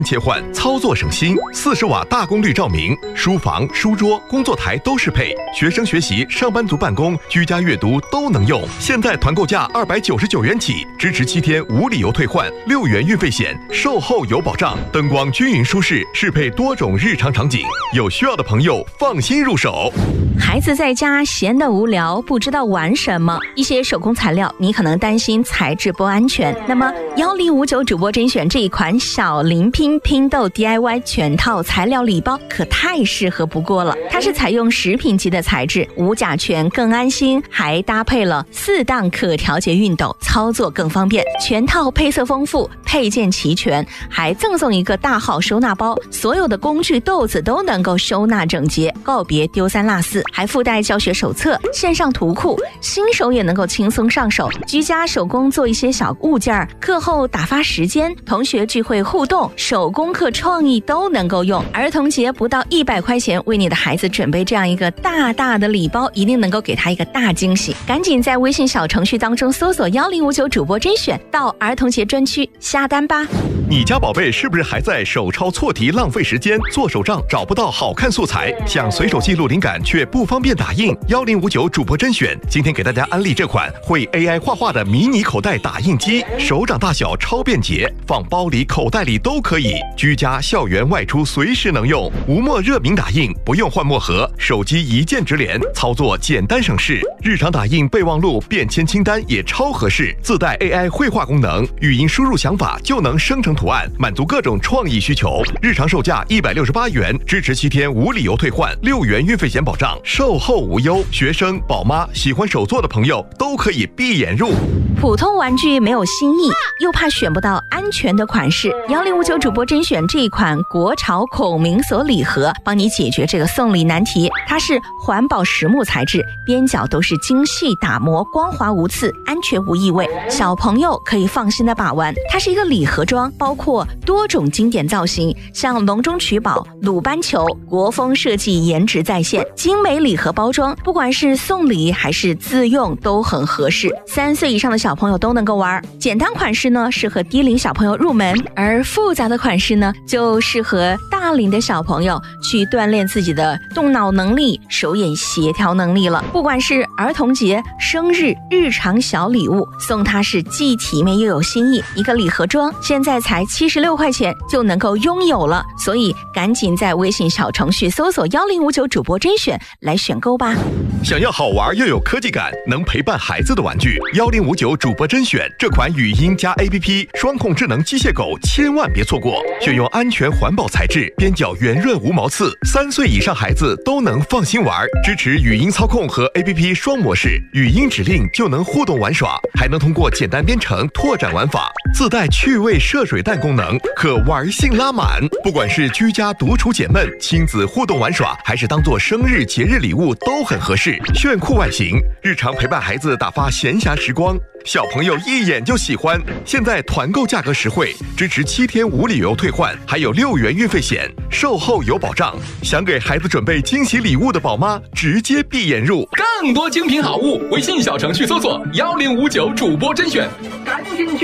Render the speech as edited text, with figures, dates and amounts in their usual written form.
切换，操作省心，40瓦大功率照明，书房、书桌、工作台都适配，学生学习、上班族办公、居家阅读都能用。现在团购价299元起，支持7天无理由退换，6元运费险，售后有保障，灯光均匀舒适，适配多种日常场景，有需要的朋友放心入手。 孩子在家闲得无聊，不知道玩什么，一些手工材料你可能担心材质不安全，那么1059主播甄选这一款小灵拼豆 DIY 全套材料礼包可太适合不过了。它是采用食品级的材质，无甲醛更安心，还搭配了4档可调节熨斗，操作更方便。全套配色丰富，配件齐全，还赠送一个大号收纳包，所有的工具豆子都能够收纳整洁，告别丢三落四，还附带教学手册、线上图库，新手也能够轻松上手。居家手工做一些小物件，课后打发时间，同学聚会互动，手工课创意都能够用。儿童节不到100块钱，为你的孩子准备这样一个大大的礼包，一定能够给他一个大惊喜。赶紧在微信小程序当中搜索1059主播甄选，到儿童节专区下单吧。 你家宝贝是不是还在手抄错题浪费时间，做手账找不到好看素材，想随手记录灵感却不方便打印？1059主播甄选今天给大家安利这款会 AI 画画的迷你口袋打印机，手掌大小超便捷，放包里口袋里都可以，居家校园外出随时能用，无墨热敏打印，不用换墨盒，手机一键直连，操作简单省事，日常打印备忘录便签清单也超合适，自带 AI 绘画功能，语音输入想法就能生成图案，满足各种创意需求。日常售价168元，支持7天无理由退换，6元运费险保障，售后无忧。学生、宝妈、喜欢手作的朋友都可以闭眼入。 普通玩具没有新意，又怕选不到安全的款式，1059主播甄选这一款国潮孔明锁礼盒，帮你解决这个送礼难题。它是环保实木材质，边角都是精细打磨，光滑无刺，安全无异味，小朋友可以放心的把玩。它是一个礼盒装，包括多种经典造型，像隆中取宝、鲁班球，国风设计，颜值在线，精美礼盒包装，不管是送礼还是自用都很合适，3岁以上的小朋友都能够玩。简单款式呢适合低龄小朋友入门，而复杂的款式呢就适合大龄的小朋友去锻炼自己的动脑能力、手眼协调能力了。不管是儿童节、生日、日常小礼物，送它是既体面又有新意。一个礼盒装现在才76块钱就能够拥有了，所以赶紧在微信小程序搜索1059主播甄选来选购吧。 想要好玩又有科技感，能陪伴孩子的玩具，1059主播甄选这款语音加 APP 双控智能机械狗千万别错过，选用安全环保材质，边角圆润无毛刺，3岁以上孩子都能放心玩，支持语音操控和 APP 双模式，语音指令就能互动玩耍，还能通过简单编程拓展玩法，自带趣味射水弹功能，可玩性拉满。不管是居家独处解闷、亲子互动玩耍，还是当做生日节日礼物都很合适。炫酷外形，日常陪伴孩子打发闲暇时光，小朋友一眼就喜欢。现在团购价格实惠，支持7天无理由退换，还有6元运费险，售后有保障。想给孩子准备惊喜礼物的宝妈，直接闭眼入。 更多精品好物，微信小程序搜索1059主播甄选，赶紧去。